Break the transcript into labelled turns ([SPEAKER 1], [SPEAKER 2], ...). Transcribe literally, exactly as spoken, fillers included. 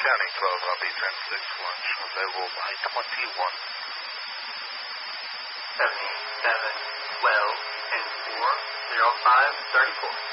[SPEAKER 1] County, twelve Hobby, ten six, launch available by twenty-one.
[SPEAKER 2] seventy-seven, twelve, ten four, zero five, thirty-four.